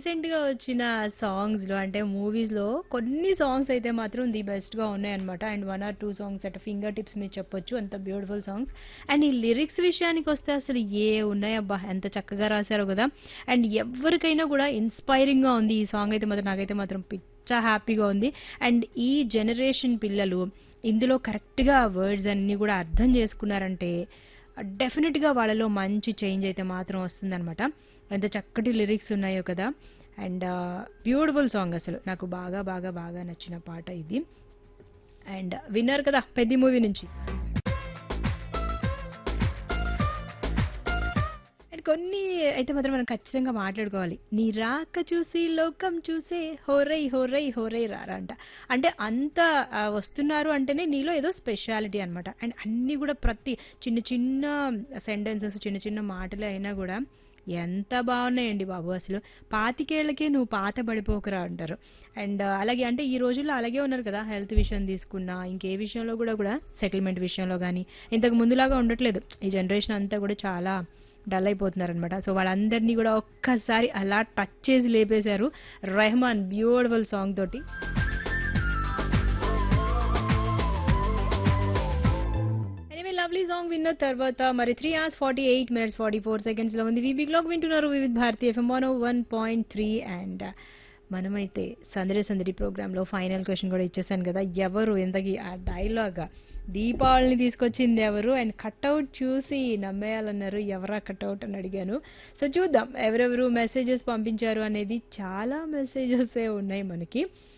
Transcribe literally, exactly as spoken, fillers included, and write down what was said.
రీసెంట్‌గా వచ్చిన సాంగ్స్‌లో అంటే మూవీస్‌లో కొన్ని సాంగ్స్ అయితే మాత్రం ది బెస్ట్‌గా ఉన్నాయన్నమాట. And one or two songs at finger tips మీద చెప్పొచ్చు. అంత బ్యూటిఫుల్ సాంగ్స్. అండ్ ఈ లిరిక్స్ విషయానికొస్తే అసలు ఏ ఉన్నాయబ్బా! ఎంత చక్కగా రాసారో గదా! అండ్ ఎవ్వరికైనా కూడా ఇన్‌స్పైరింగ్‌గా ఉంది. ఈ సాంగ్ అయితే మాత్రం నాకైతే మాత్రం పిచ్చ హ్యాపీగా ఉంది. అండ్ ఈ జనరేషన్ పిల్లలు ఇందులో కరెక్ట్‌గా ఆ వర్డ్స్ అన్నీ కూడా అర్థం చేసుకున్నారంటే డెఫినెట్‌గా వాళ్ళలో మంచి చేంజ్ అయితే మాత్రం వస్తుందనమాట. ఎంత చక్కటి లిరిక్స్ ఉన్నాయో కదా! అండ్ బ్యూటిఫుల్ సాంగ్ అసలు. నాకు బాగా బాగా బాగా నచ్చిన పాట ఇది. అండ్ విన్నారు కదా 'పెద్ది' మూవీ నుంచి. అండ్ కొన్ని అయితే మాత్రం మనం ఖచ్చితంగా మాట్లాడుకోవాలి. నీ రాక చూసి లోకం చూసే హోరై హోరై హోరై రారా అంట. అంటే అంత ఆహ్, వస్తున్నారు అంటేనే నీలో ఏదో స్పెషాలిటీ అన్నమాట. అండ్ అన్నీ గూడా ప్రతి చిన్న చిన్న సెంటెన్సెస్ చిన్న చిన్న మాటలే అయినా గూడా ఎంత బావున్నాయండి బాబు అసలు. "పాతికేళ్లకే నువ్వు పాత పడిపోకురా" అంటారు. అండ్ అలాగే అంటే ఈ రోజుల్లో అలాగే ఉన్నారు కదా! హెల్త్ విషయం తీసుకున్నా, ఇంకే విషయంలో గూడా గూడా సెటిల్‌మెంట్ విషయంలో గానీ, ఇంతకు ముందులాగా ఉండట్లేదు. ఈ జనరేషన్ అంతా గూడా చాలా డల్ అయిపోతున్నారనమాట. సో వాళ్ళందరినీ కూడా ఒక్కసారి అలా టచ్ చేసి లేపేశారు 'రెహమాన్' బ్యూటిఫుల్ సాంగ్ తోటి. ఎనివే లవ్లీ సాంగ్ విన్న తర్వాత మరి three hours forty eight minutes forty four seconds లో ఉంది. వీబీ క్లాక్ వింటున్నారు Vividh Bharati FM one one point three. And మనమైతే సందడి సందడి ప్రోగ్రామ్ లో ఫైనల్ క్వశ్చన్ కూడా ఇచ్చేసాను కదా, ఎవరు ఇంతకీ ఆ డైలాగ్ దీపావళిని తీసుకొచ్చింది ఎవరు అండ్ కట్అవుట్ చూసి నమ్మేయాలన్నారు, ఎవరా కట్అవుట్ అని అడిగాను. సో చూద్దాం ఎవరెవరు మెసేజెస్ పంపించారు అనేది. చాలా మెసేజెస్ ఉన్నాయి మనకి.